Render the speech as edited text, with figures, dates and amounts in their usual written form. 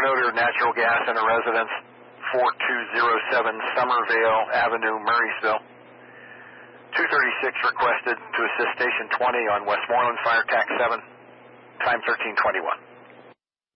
an odor of natural gas in a residence, 4207 Summervale Avenue, Murraysville. 236 requested to assist Station 20 on Westmoreland Fire TAC 7, time 1321.